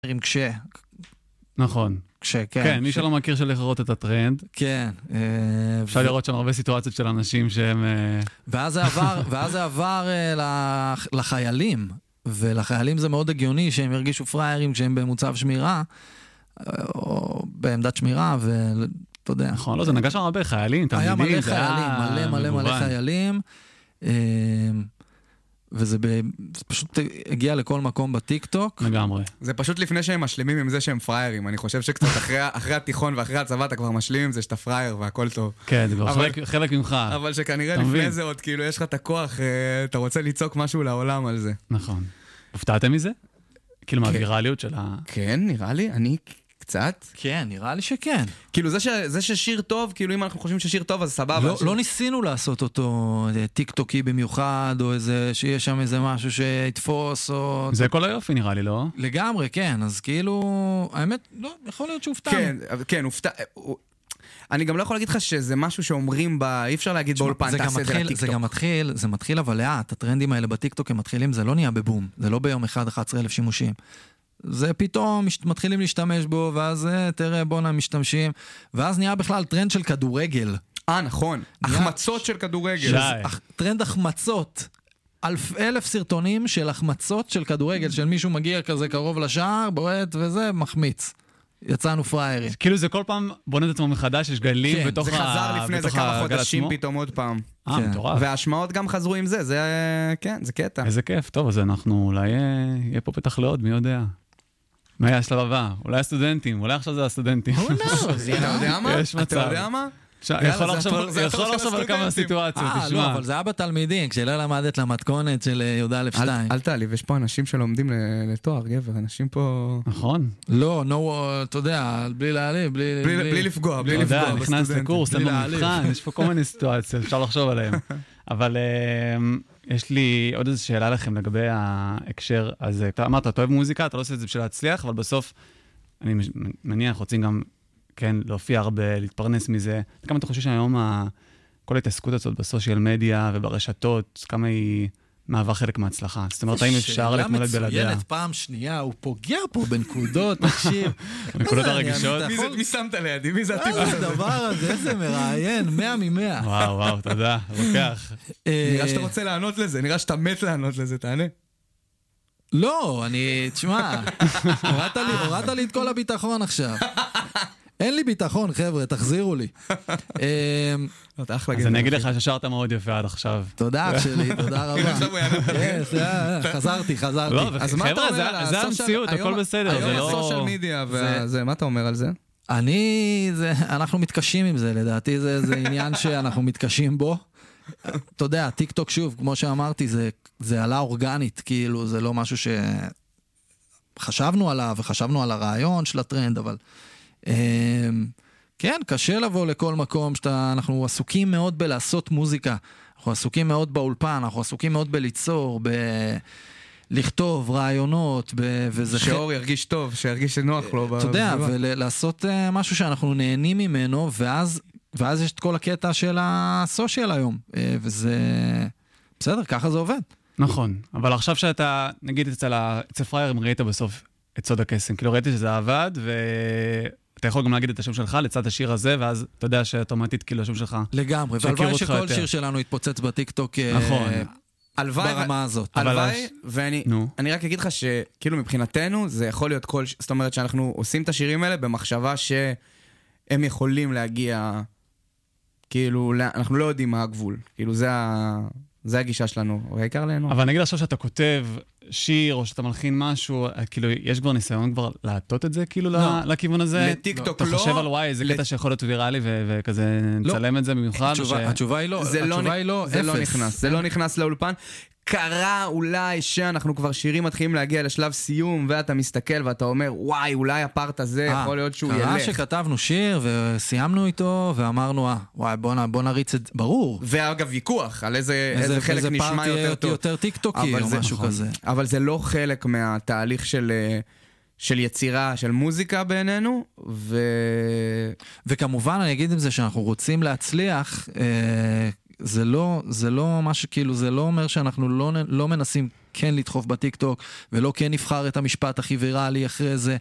כש... נכון. כן, מי שלא מכיר של לראות את הטרנד. כן. אפשר לראות שם הרבה סיטואציות של אנשים שהם... ואז זה עבר לחיילים, ולחיילים זה מאוד הגיוני שהם ירגישו פריירים כשהם במוצב שמירה, או בעמדת שמירה, ואתה יודע. נכון, לא, זה נגע שם הרבה חיילים, היה תלמידים, מלא חיילים, מלא חיילים, וזה פשוט הגיע לכל מקום בטיק-טוק. לגמרי. זה פשוט לפני שהם משלימים עם זה שהם פריירים. אני חושב שקצת אחרי התיכון ואחרי הצבא אתה כבר משלים עם זה שאתה פרייר והכל טוב. כן, זה כבר חלק ממך. אבל שכנראה לפני זה עוד כאילו יש לך את הכוח, אתה רוצה ליצוק משהו לעולם על זה. נכון. הופתעתם מזה? כאילו מהווירליות של ה... כן, נראה לי, אני קצת. כן, נראה לי שכן. כאילו זה ששיר טוב, כאילו אם אנחנו חושבים ששיר טוב אז סבבה. לא ניסינו לעשות אותו טיק-טוקי במיוחד, או שיש שם איזה משהו שיתפוס, או... זה כל היופי נראה לי, לא? לגמרי, כן. אז כאילו, האמת, לא, יכול להיות שהופתענו. כן, אני גם לא יכול להגיד לך שזה משהו שאומרים אי אפשר להגיד באולפן, תעשה את זה לטיקטוק. זה מתחיל, אבל לאט, הטרנדים האלה בטיקטוק הם מתחילים, זה לא נהיה בבום, זה לא ביום אחד 11,000 שימושים. זה פתאום מתחילים להשתמש בו, ואז תראה בונה משתמשים, ואז נהיה בכלל טרנד של כדורגל. נכון, החמצות של כדורגל. טרנד החמצות. 1,000 סרטונים של החמצות של כדורגל, של מישהו מגיע כזה קרוב לשער, בועט וזה, מחמיץ. יצאנו פריירים. כאילו זה כל פעם בונה את עצמו מחדש, יש גלים בתוך הגל עצמו. זה חזר לפני זה כמה חודשים פתאום עוד פעם. מטורף. וההשמעות גם חזרו עם זה, כן, זה קטע. איזה כיף, טוב, אז אנחנו אולי יהיה פה פתח לעוד, מי יודע. מה היה השלב הבא? אולי הסטודנטים, אולי עכשיו זה הסטודנטים. אתה יודע מה? יש מצב. אתה יודע מה? יכול לחשוב על כמה סיטואציות, תשמע. לא, אבל זה היה בתלמידים, כשלא למדת למתכונת של י"א 2. אל תעליב, יש פה אנשים שלומדים לתואר, גבר, אנשים פה... נכון. לא, אתה יודע, בלי להעליב, בלי לפגוע, בלי לפגוע. אתה יודע, נכנס לקורס, אין לו מבחן, יש פה כל מיני סיטואציות, אפשר לחשוב עליהן. אבל יש לי עוד איזו שאלה לכם לגבי ההקשר, אז אתה אמרת, אתה אוהב מוזיקה, אתה לא עושה את זה בשביל להצליח, אבל בסוף, אני מניח, רוצים גם, כן, להופיע הרבה, להתפרנס מזה. כמה אתה חושב שהיום כל ההתעסקות הזאת בסושיאל מדיה וברשתות, כמה היא מהווה חלק מההצלחה? זאת אומרת, האם אפשר להתמודד בלעדיה? שאלה מצוינת פעם שנייה, הוא פוגע פה בנקודות, תקשיב. בנקודות הרגישות? מי שמת לידי? מי זה הטיפוס הזה? הדבר הזה, איזה מראיין, 100 מ-100. וואו, תודה, רוקח. נראה שאתה רוצה לענות לזה, נראה שאתה מת לענות לזה, תענה. לא, תשמע, הורדת לי את כל הביטחון עכשיו. אין לי ביטחון, חבר'ה, תחזירו לי. אז אני אגיד לך ששרת מאוד יפה עד עכשיו. תודה אח שלי, תודה רבה. חזרתי. אז מה אתה אומר על זה המציאות, הכל בסדר. היום הסושיאל מדיה, מה אתה אומר על זה? אנחנו מתקשים עם זה, לדעתי זה עניין שאנחנו מתקשים בו. אתה יודע, טיק טוק שוב, כמו שאמרתי, זה עלה אורגנית, כאילו זה לא משהו שחשבנו עליו, וחשבנו על הרעיון של הטרנד, אבל כן, קשה לבוא לכל מקום אנחנו עסוקים מאוד בלעשות מוזיקה, אנחנו עסוקים מאוד באולפן, אנחנו עסוקים מאוד בליצור, לכתוב רעיונות, שאור ירגיש טוב, שירגיש נוח לו. אתה יודע, ולעשות משהו שאנחנו נהנים ממנו, ואז יש את כל הקטע של הסושיאל היום, וזה בסדר, ככה זה עובד. נכון, אבל עכשיו שאתה, נגיד אצל פריירים, ראית בסוף את סוד הקסם, כאילו ראיתי שזה עבד, ואתה יכול גם להגיד את השם שלך לצד השיר הזה, ואז אתה יודע שאוטומטית כאילו השם שלך... לגמרי, והלוואי שכל שיר שלנו יתפוצץ בטיקטוק ברמה הזאת. הלוואי, ואני רק אגיד לך שכאילו מבחינתנו זה יכול להיות זאת אומרת שאנחנו עושים את השירים האלה במחשבה שהם יכולים להגיע, כאילו אנחנו לא יודעים מה הגבול, כאילו זה הגישה שלנו, העיקר לנו. אבל נגיד עכשיו שאתה כותב שיר, או שאתה מלחין משהו, כאילו, יש כבר ניסיון כבר להטות את זה, כאילו, לכיוון הזה? לטיקטוק לא. אתה חושב על וואי, איזה קטע שיכול להיות ויראלי, וכזה נצלם את זה במיוחד? התשובה היא לא. זה לא נכנס לאולפן. קרה אולי שאנחנו כבר שירים מתחילים להגיע לשלב סיום, ואתה מסתכל ואתה אומר, וואי, אולי הפארט הזה יכול להיות שהוא ילך. קרה שכתבנו שיר וסיימנו איתו, ואמרנו, וואי, בוא נריץ את, ברור. ואגב, ויכוח, על איזה חלק נשמע יותר טוב. יותר טיקטוקי או משהו כזה. אבל זה לא חלק מהתהליך של יצירה, של מוזיקה בעינינו, וכמובן, אני אגיד עם זה שאנחנו רוצים להצליח, זה לא מה שכאילו, זה לא אומר שאנחנו לא מנסים כן לדחוף בטיקטוק, ולא כן נבחר את המשפט הכי ויראלי אחרי זה,